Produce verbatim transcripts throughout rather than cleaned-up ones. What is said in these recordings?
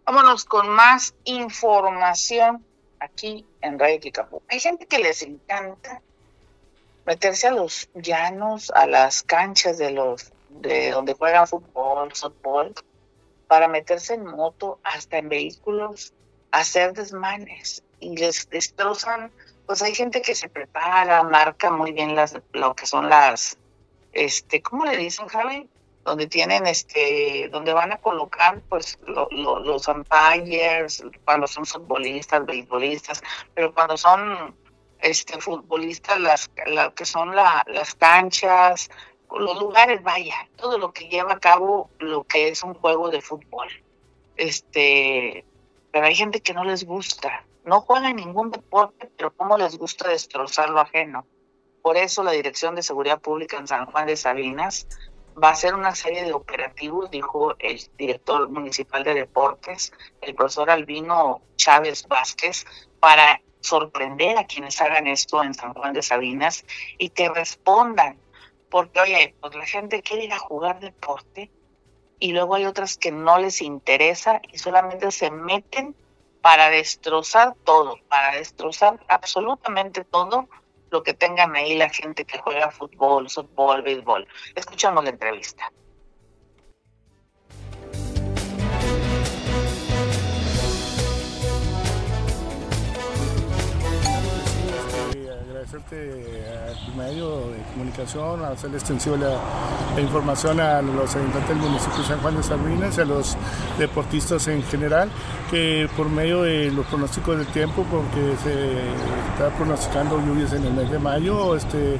Vámonos con más información aquí en Radio Kicapú. Hay gente que les encanta meterse a los llanos, a las canchas de los de donde juegan fútbol, softball, para meterse en moto, hasta en vehículos, hacer desmanes y les destrozan. Pues hay gente que se prepara, marca muy bien las lo que son las, este, ¿cómo le dicen, Javi? Donde tienen, este, donde van a colocar, pues, lo, lo, los umpires, cuando son futbolistas, beisbolistas, pero cuando son, este, futbolistas, las, la, que son la, las canchas, los lugares, vaya, todo lo que lleva a cabo lo que es un juego de fútbol. Este, pero hay gente que no les gusta, no juegan ningún deporte, pero cómo les gusta destrozar lo ajeno. Por eso la Dirección de Seguridad Pública en San Juan de Sabinas va a hacer una serie de operativos, dijo el director municipal de deportes, el profesor Albino Chávez Vázquez, para sorprender a quienes hagan esto en San Juan de Sabinas y que respondan. Porque, oye, pues la gente quiere ir a jugar deporte y luego hay otras que no les interesa y solamente se meten para destrozar todo, para destrozar absolutamente todo lo que tengan ahí la gente que juega fútbol, softball, béisbol. Escuchamos la entrevista. Agradecerte a tu medio de comunicación, a hacerle extensión la, la información a los habitantes del municipio de San Juan de Sabinas y a los deportistas en general, que por medio de los pronósticos del tiempo, porque se está pronosticando lluvias en el mes de mayo, este,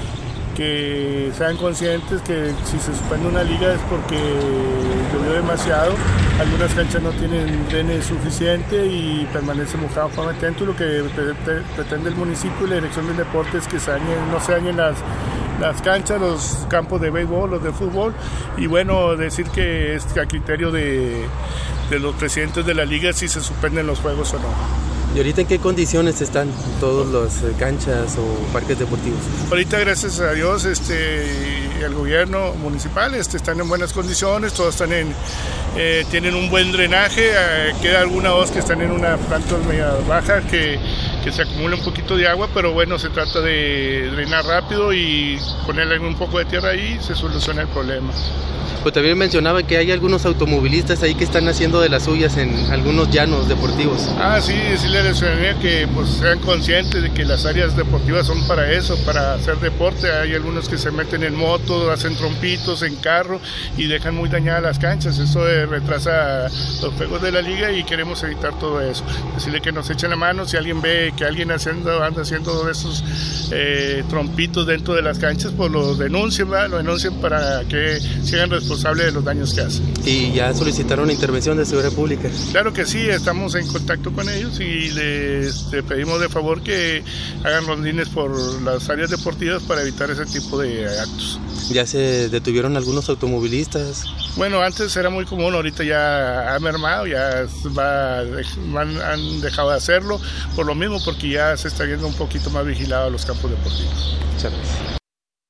que sean conscientes que si se suspende una liga es porque llovió demasiado, algunas canchas no tienen drenes suficiente y permanece mojado por atento. Lo que pretende el municipio y la dirección del deporte es que se dañen, no se dañen las, las canchas, los campos de béisbol, los de fútbol, y bueno, decir que es a criterio de, de los presidentes de la liga si se suspenden los juegos o no. ¿Y ahorita en qué condiciones están todos los eh, canchas o parques deportivos? Ahorita, gracias a Dios, este, el gobierno municipal este, están en buenas condiciones, todos están en, eh, tienen un buen drenaje, eh, queda alguna voz que están en una planta media baja que, que se acumula un poquito de agua, pero bueno, se trata de drenar rápido y ponerle un poco de tierra ahí y se soluciona el problema. Pues también mencionaba que hay algunos automovilistas ahí que están haciendo de las suyas en algunos llanos deportivos. Ah, sí, decirle a la ciudadanía que pues sean conscientes de que las áreas deportivas son para eso, para hacer deporte. Hay algunos que se meten en moto, hacen trompitos en carro y dejan muy dañadas las canchas. Eso eh, retrasa los juegos de la liga y queremos evitar todo eso. Decirle que nos echen la mano si alguien ve que alguien haciendo, anda haciendo de esos eh, trompitos dentro de las canchas, pues lo denuncien, ¿verdad? Lo denuncien para que sean responsables de los daños que hacen. ¿Y ya solicitaron intervención de seguridad pública? Claro que sí, estamos en contacto con ellos y les, les pedimos de favor que hagan rondines por las áreas deportivas para evitar ese tipo de actos. ¿Ya se detuvieron algunos automovilistas? Bueno, antes era muy común, ahorita ya ha mermado, ya va, van, han dejado de hacerlo, por lo mismo porque ya se está viendo un poquito más vigilado los campos deportivos. Muchas gracias.